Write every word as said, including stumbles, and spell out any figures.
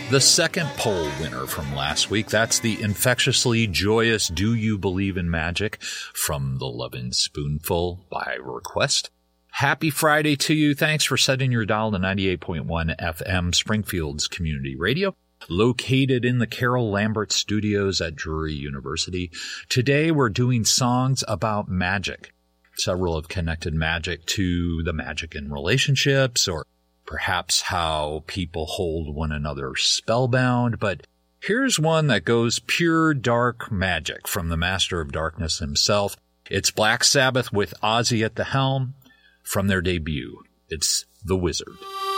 the second poll winner from last week. That's the infectiously joyous Do You Believe in Magic from the Lovin' Spoonful by request. Happy Friday to you. Thanks for setting your dial to ninety-eight point one F M, Springfield's community radio, located in the Carol Lambert Studios at Drury University. Today we're doing songs about magic. Several have connected magic to the magic in relationships, or perhaps how people hold one another spellbound. But here's one that goes pure dark magic from the Master of Darkness himself. It's Black Sabbath with Ozzy at the helm from their debut. It's The Wizard.